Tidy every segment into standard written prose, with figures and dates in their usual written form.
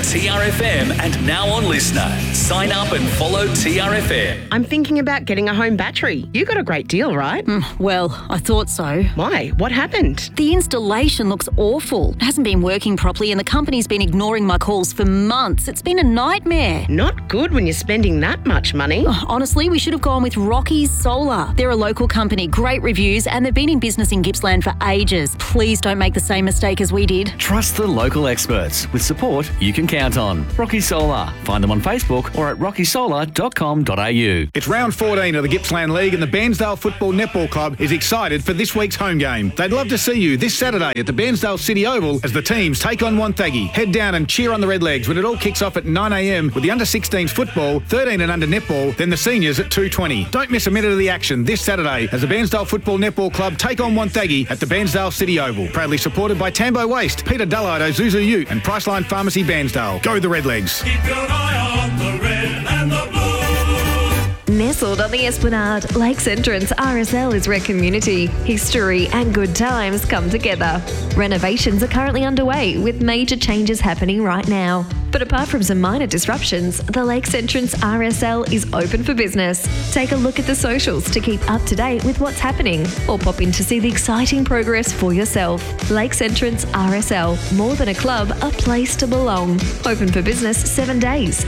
TRFM and now on Listener. Sign up and follow TRFM. I'm thinking about getting a home battery. You got a great deal, right? Well, I thought so. Why? What happened? The installation looks awful. It hasn't been working properly and the company's been ignoring my calls for months. It's been a nightmare. Not good when you're spending that much money. Honestly, we should have gone with Rocky's Solar. They're a local company, great reviews, and they've been in business in Gippsland for ages. Please don't make the same mistake as we did. Trust the local experts with support you can count on. Rocky Solar. Find them on Facebook or at rockysolar.com.au. It's round 14 of the Gippsland League and the Bairnsdale Football Netball Club is excited for this week's home game. They'd love to see you this Saturday at the Bairnsdale City Oval as the teams take on Wonthaggi. Head down and cheer on the Redlegs when it all kicks off at 9 a.m. with the under-16s football, 13 and under netball, then the seniors at 2:20. Don't miss a minute of the action this Saturday as the Bairnsdale Football Netball Club take on Wonthaggi at the Bairnsdale City Oval. Proudly supported by Tambo Waste, Peter Dullard, Ozuzu Ute and Priceline Pharmacy Bairnsdale. Go the Redlegs. Keep your eye on the red and the blue. Nestled on the Esplanade, Lakes Entrance RSL is where community, history and good times come together. Renovations are currently underway with major changes happening right now. But apart from some minor disruptions, the Lakes Entrance RSL is open for business. Take a look at the socials to keep up to date with what's happening or pop in to see the exciting progress for yourself. Lakes Entrance RSL, more than a club, a place to belong. Open for business 7 days.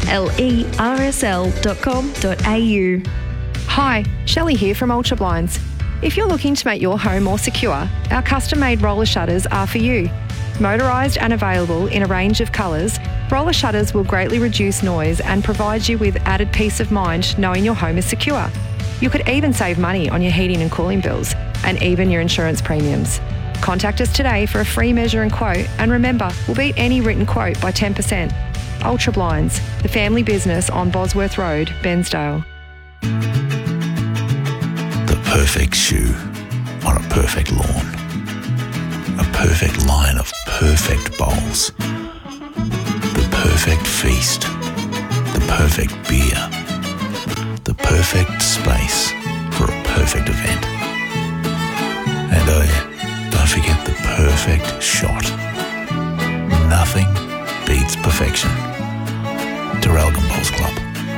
lersl.com.au. Hi, Shelley here from Ultra Blinds. If you're looking to make your home more secure, our custom-made roller shutters are for you. Motorised and available in a range of colours, roller shutters will greatly reduce noise and provide you with added peace of mind knowing your home is secure. You could even save money on your heating and cooling bills and even your insurance premiums. Contact us today for a free measure and quote, and remember, we'll beat any written quote by 10%. Ultra Blinds, the family business on Bosworth Road, Bairnsdale. The perfect shoe on a perfect lawn. A perfect line of perfect bowls. The perfect feast. The perfect beer. The perfect space for a perfect event. And oh yeah, don't forget the perfect shot. Nothing beats perfection. Traralgon Bowls Club.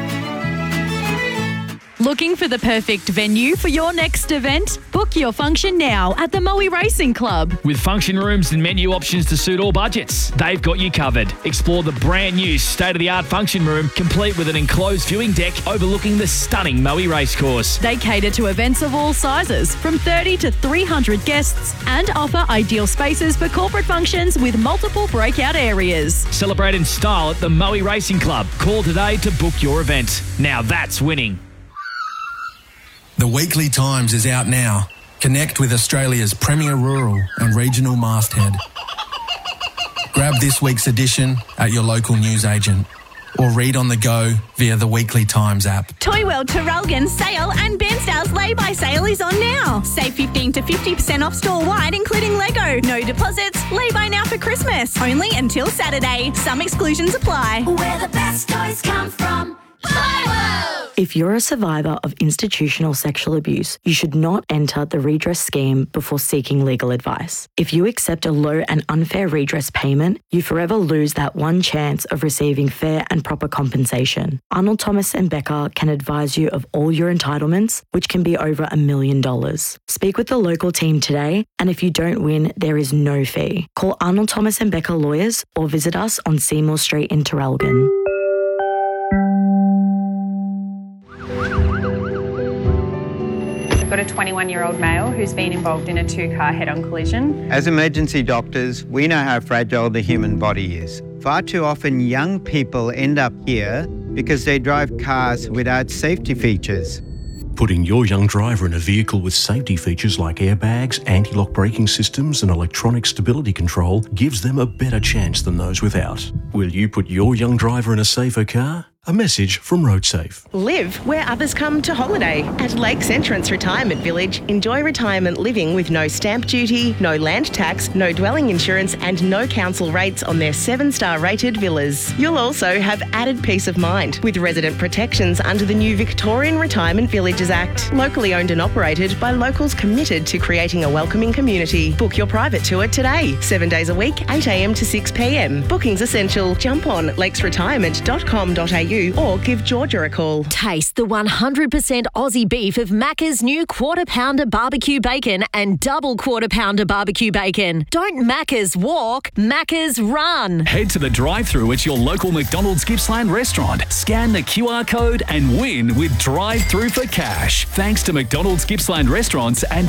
Looking for the perfect venue for your next event? Book your function now at the Moe Racing Club. With function rooms and menu options to suit all budgets, they've got you covered. Explore the brand new state-of-the-art function room, complete with an enclosed viewing deck overlooking the stunning Moe Racecourse. They cater to events of all sizes, from 30 to 300 guests, and offer ideal spaces for corporate functions with multiple breakout areas. Celebrate in style at the Moe Racing Club. Call today to book your event. Now that's winning. The Weekly Times is out now. Connect with Australia's premier rural and regional masthead. Grab this week's edition at your local newsagent or read on the go via the Weekly Times app. Toy World Traralgon sale and Bairnsdale's lay-by sale is on now. Save 15 to 50% off store-wide, including Lego. No deposits, lay-by now for Christmas. Only until Saturday. Some exclusions apply. Where the best toys come from. Toy World! If you're a survivor of institutional sexual abuse, you should not enter the redress scheme before seeking legal advice. If you accept a low and unfair redress payment, you forever lose that one chance of receiving fair and proper compensation. Arnold Thomas and Becker can advise you of all your entitlements, which can be over $1 million. Speak with the local team today, and if you don't win, there is no fee. Call Arnold Thomas and Becker Lawyers or visit us on Seymour Street in Traralgon. Got a 21-year-old male who's been involved in a two-car head-on collision. As emergency doctors, we know how fragile the human body is. Far too often, young people end up here because they drive cars without safety features. Putting your young driver in a vehicle with safety features like airbags, anti-lock braking systems and electronic stability control gives them a better chance than those without. Will you put your young driver in a safer car? A message from RoadSafe. Live where others come to holiday. At Lakes Entrance Retirement Village, enjoy retirement living with no stamp duty, no land tax, no dwelling insurance and no council rates on their 7-star rated villas. You'll also have added peace of mind with resident protections under the new Victorian Retirement Villages Act. Locally owned and operated by locals committed to creating a welcoming community. Book your private tour today. 7 days a week, 8 a.m. to 6 p.m. Bookings essential. Jump on lakesretirement.com.au or give Georgia a call. Taste the 100% Aussie beef of Macca's new Quarter Pounder barbecue bacon and double Quarter Pounder barbecue bacon. Don't Macca's walk, Macca's run. Head to the drive-thru at your local McDonald's Gippsland restaurant. Scan the QR code and win with drive-thru for cash. Thanks to McDonald's Gippsland restaurants and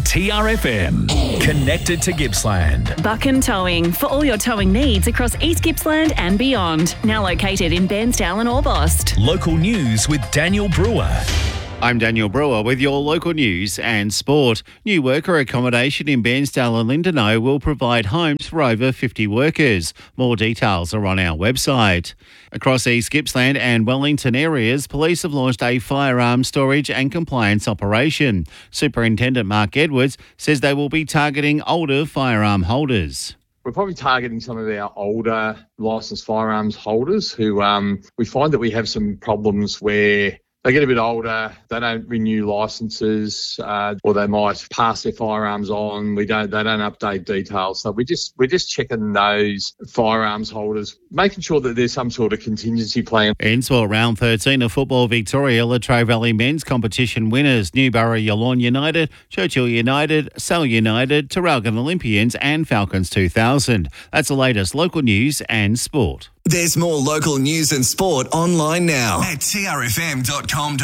TRFM. Connected to Gippsland. Buchan Towing for all your towing needs across East Gippsland and beyond. Now located in Bairnsdale and Orbost. Local news with Daniel Brewer. I'm Daniel Brewer with your local news and sport. New worker accommodation in Bairnsdale and Lindenow will provide homes for over 50 workers. More details are on our website. Across East Gippsland and Wellington areas, police have launched a firearms storage and compliance operation. Superintendent Mark Edwards says they will be targeting older firearm holders. We're probably targeting some of our older licensed firearms holders who we find that we have some problems where they get a bit older, they don't renew licenses, or they might pass their firearms on. They don't update details. So we're just checking those firearms holders, making sure that there's some sort of contingency plan. In sport round 13 of Football Victoria, Latrobe Valley men's competition winners: Newborough Yallourn United, Churchill United, Sale United, Traralgon Olympians and Falcons 2000. That's the latest local news and sport. There's more local news and sport online now at trfm.com.au.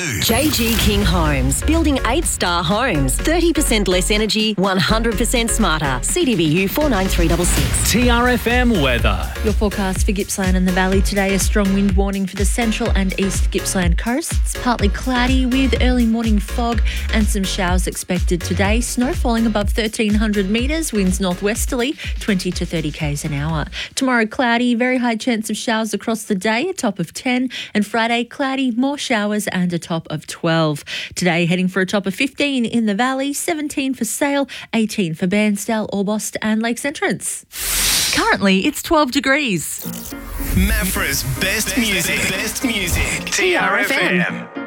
JG King Homes, building 8-star homes, 30% less energy, 100% smarter. CDBU 49366. TRFM weather. Your forecast for Gippsland and the Valley today: a strong wind warning for the central and east Gippsland coasts. Partly cloudy with early morning fog and some showers expected today. Snow falling above 1,300 metres, winds northwesterly 20 to 30 k's an hour. Tomorrow cloudy, very high chance of showers across the day, a top of 10, and Friday cloudy, more showers and a top of 12. Today heading for a top of 15 in the Valley, 17 for Sale, 18 for Bairnsdale, Orbost and Lakes Entrance. Currently it's 12 degrees. Mafra's best music. TRFM.